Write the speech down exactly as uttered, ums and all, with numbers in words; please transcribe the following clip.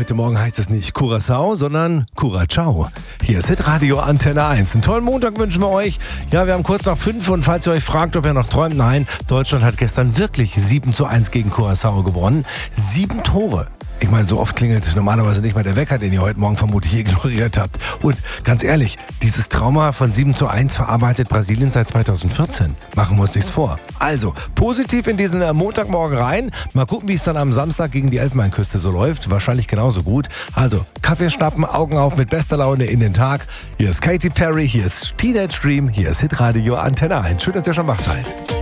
Heute Morgen heißt es nicht Curaçao, sondern Curacao. Hier ist Hitradio Antenne eins. Einen tollen Montag wünschen wir euch. Ja, wir haben kurz nach fünf und falls ihr euch fragt, ob ihr noch träumt, nein, Deutschland hat gestern wirklich sieben zu eins gegen Curaçao gewonnen. Sieben Tore. Ich meine, so oft klingelt normalerweise nicht mal der Wecker, den ihr heute Morgen vermutlich ignoriert habt. Und ganz ehrlich, dieses Trauma von sieben zu eins verarbeitet Brasilien seit zweitausendvierzehn. Machen wir uns nichts vor. Also, positiv in diesen äh, Montagmorgen rein. Mal gucken, wie es dann am Samstag gegen die Elfenbeinküste so läuft. Wahrscheinlich genauso gut. Also, Kaffee schnappen, Augen auf mit bester Laune in den Tag. Hier ist Katy Perry, hier ist Teenage Dream, hier ist Hitradio Antenne eins. Schön, dass ihr schon wach seid.